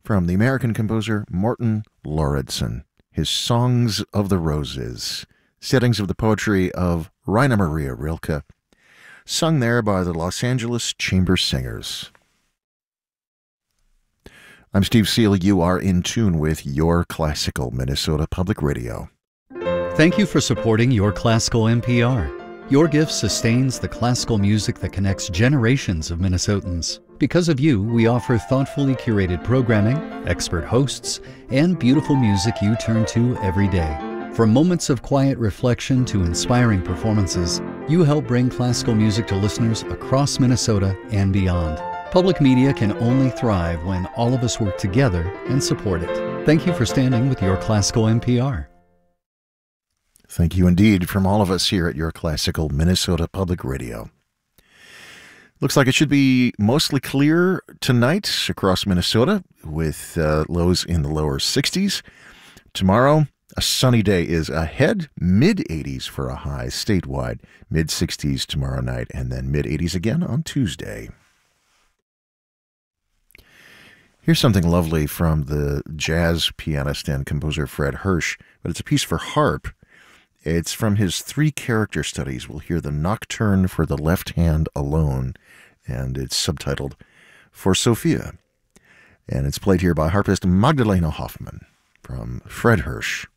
from the American composer Morten Lauridsen, his Songs of the Roses, settings of the poetry of Rainer Maria Rilke, sung there by the Los Angeles Chamber Singers. I'm Steve Seeley. You are in tune with Your Classical Minnesota Public Radio. Thank you for supporting Your Classical NPR. Your gift sustains the classical music that connects generations of Minnesotans. Because of you, we offer thoughtfully curated programming, expert hosts, and beautiful music you turn to every day. From moments of quiet reflection to inspiring performances, you help bring classical music to listeners across Minnesota and beyond. Public media can only thrive when all of us work together and support it. Thank you for standing with Your Classical NPR. Thank you indeed from all of us here at Your Classical Minnesota Public Radio. Looks like it should be mostly clear tonight across Minnesota with lows in the lower 60s. Tomorrow, a sunny day is ahead, mid-80s for a high statewide, mid-60s tomorrow night, and then mid-80s again on Tuesday. Here's something lovely from the jazz pianist and composer Fred Hersch, but it's a piece for harp. It's from his 3 character studies. We'll hear the Nocturne for the Left Hand Alone, and it's subtitled For Sophia. And it's played here by harpist Magdalena Hoffmann from Fred Hersch.